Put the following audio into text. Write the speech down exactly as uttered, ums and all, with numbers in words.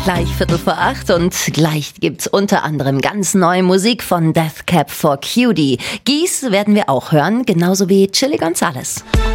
Gleich Viertel vor acht und gleich gibt's unter anderem ganz neue Musik von Death Cab for Cutie. Geese werden wir auch hören, genauso wie Chilly Gonzales.